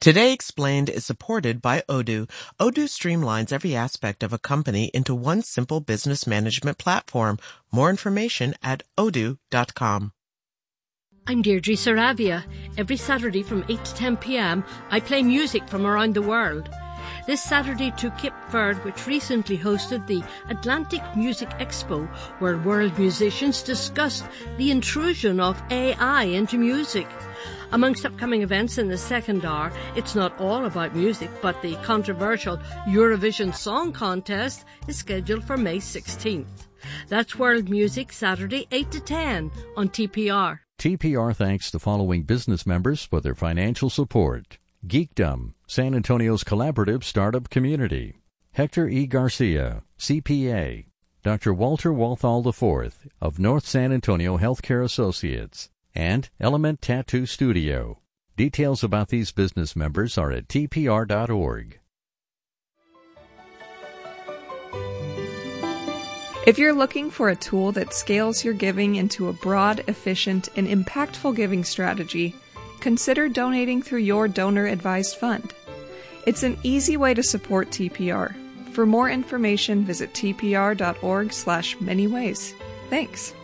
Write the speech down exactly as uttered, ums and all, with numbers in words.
Today Explained is supported by Odoo. Odoo streamlines every aspect of a company into one simple business management platform. More information at odoo dot com. I'm Deirdre Saravia. Every Saturday from eight to ten p.m. I play music from around the world. This Saturday to Cape Verde, which recently hosted the Atlantic Music Expo, where world musicians discussed the intrusion of A I into music. Amongst upcoming events in the second hour, it's not all about music, but the controversial Eurovision Song Contest is scheduled for May sixteenth. That's World Music, Saturday, eight to ten on T P R. T P R thanks the following business members for their financial support. Geekdom, San Antonio's collaborative startup community. Hector E. Garcia, C P A. Doctor Walter Walthall the fourth of North San Antonio Healthcare Associates. And Element Tattoo Studio. Details about these business members are at T P R dot org. If you're looking for a tool that scales your giving into a broad, efficient, and impactful giving strategy, consider donating through your donor-advised fund. It's an easy way to support T P R. For more information, visit T P R dot org slash many ways. Thanks.